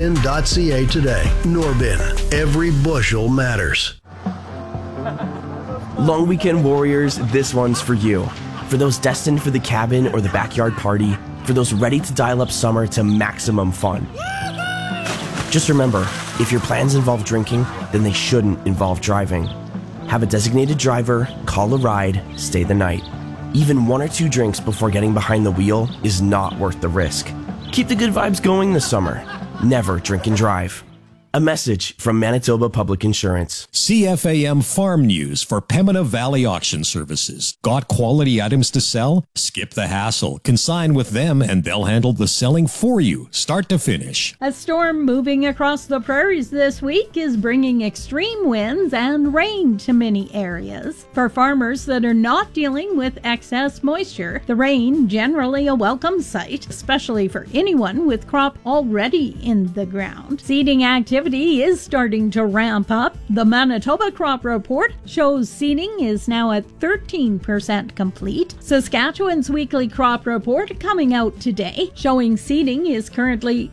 norbin.ca today. Norbin, every bushel matters. Long weekend warriors, this one's for you. For those destined for the cabin or the backyard party, for those ready to dial up summer to maximum fun. Just remember, if your plans involve drinking, then they shouldn't involve driving. Have a designated driver, call a ride, stay the night. Even 1 or 2 drinks before getting behind the wheel is not worth the risk. Keep the good vibes going this summer. Never drink and drive. A message from Manitoba Public Insurance. CFAM Farm News for Pembina Valley Auction Services. Got quality items to sell? Skip the hassle. Consign with them and they'll handle the selling for you, start to finish. A storm moving across the prairies this week is bringing extreme winds and rain to many areas. For farmers that are not dealing with excess moisture, the rain generally a welcome sight, especially for anyone with crop already in the ground. Seeding activity is starting to ramp up. The Manitoba Crop Report shows seeding is now at 13% complete. Saskatchewan's weekly crop report coming out today showing seeding is currently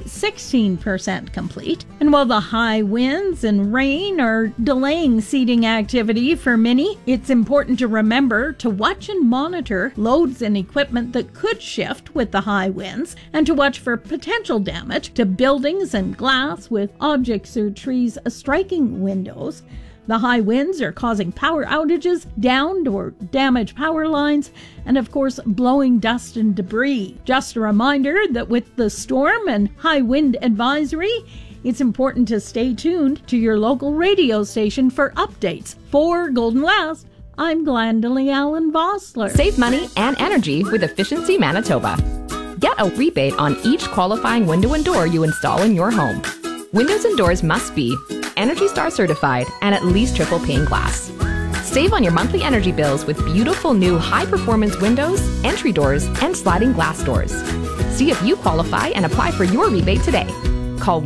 16% complete. And while the high winds and rain are delaying seeding activity for many, it's important to remember to watch and monitor loads and equipment that could shift with the high winds and to watch for potential damage to buildings and glass with objects or trees striking windows. The high winds are causing power outages, downed or damaged power lines, and of course blowing dust and debris. Just a reminder that with the storm and high wind advisory, it's important to stay tuned to your local radio station for updates. For Golden West, I'm Glendalee Allen Vossler. Save money and energy with Efficiency Manitoba. Get a rebate on each qualifying window and door you install in your home. Windows and doors must be Energy Star certified and at least triple pane glass. Save on your monthly energy bills with beautiful new high-performance windows, entry doors, and sliding glass doors. See if you qualify and apply for your rebate today. Call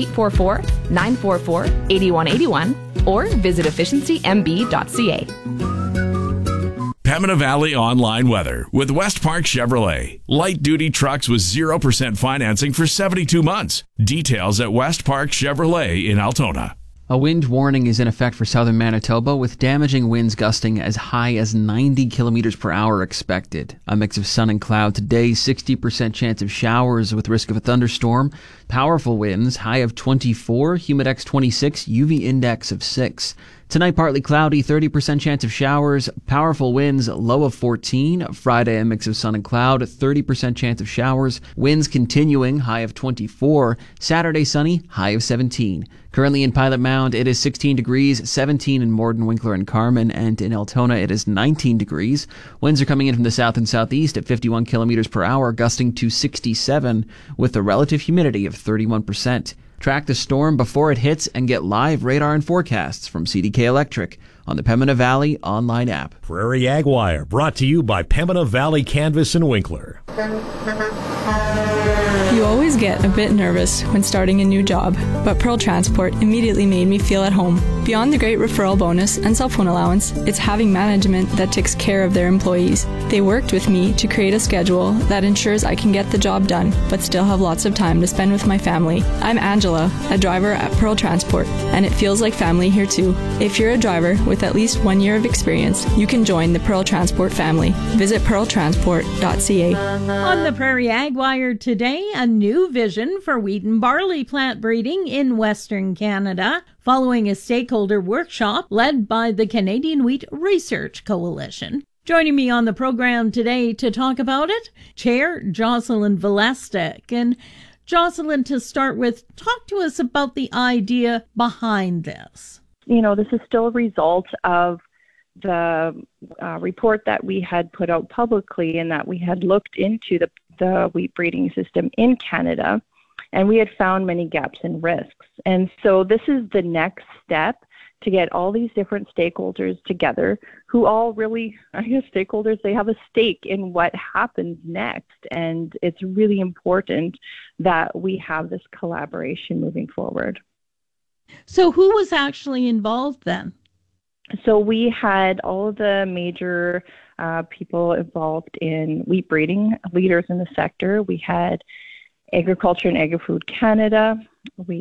1-844-944-8181 or visit efficiencymb.ca. Pembina Valley Online Weather with West Park Chevrolet. Light-duty trucks with 0% financing for 72 months. Details at West Park Chevrolet in Altona. A wind warning is in effect for southern Manitoba, with damaging winds gusting as high as 90 kilometers per hour expected. A mix of sun and cloud today, 60% chance of showers with risk of a thunderstorm. Powerful winds, high of 24, humidex 26, UV index of 6. Tonight, partly cloudy, 30% chance of showers, powerful winds, low of 14. Friday, a mix of sun and cloud, 30% chance of showers, winds continuing, high of 24. Saturday, sunny, high of 17. Currently in Pilot Mound, it is 16 degrees, 17 in Morden, Winkler, and Carman, and in Altona, it is 19 degrees. Winds are coming in from the south and southeast at 51 kilometers per hour, gusting to 67, with a relative humidity of 31%. Track the storm before it hits and get live radar and forecasts from CDK Electric on the Pembina Valley online app. Prairie Ag Wire, brought to you by Pembina Valley Canvas and Winkler. You always get a bit nervous when starting a new job, but Pearl Transport immediately made me feel at home. Beyond the great referral bonus and cell phone allowance, it's having management that takes care of their employees. They worked with me to create a schedule that ensures I can get the job done, but still have lots of time to spend with my family. I'm Angela, a driver at Pearl Transport, and it feels like family here too. If you're a driver with at least 1 year of experience, you can join the Pearl Transport family. Visit pearltransport.ca. On the Prairie Ag Wire today, a new vision for wheat and barley plant breeding in Western Canada, following a stakeholder workshop led by the Canadian Wheat Research Coalition. Joining me on the program today to talk about it, Chair Jocelyn Valestic. And Jocelyn, to start with, talk to us about the idea behind this. You know, this is still a result of the report that we had put out publicly, and that we had looked into the wheat breeding system in Canada, and we had found many gaps and risks. And so this is the next step to get all these different stakeholders together, who all really, stakeholders, they have a stake in what happens next. And it's really important that we have this collaboration moving forward. So who was actually involved then? So we had all of the major people involved in wheat breeding, leaders in the sector. We had Agriculture and Agri-Food Canada. We